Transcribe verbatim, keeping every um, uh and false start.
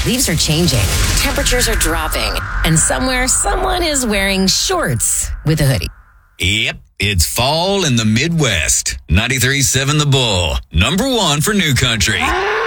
Leaves are changing. Temperatures are dropping. And somewhere, someone is wearing shorts with a hoodie. Yep, it's fall in the Midwest. ninety-three point seven The Bull, number one for New Country.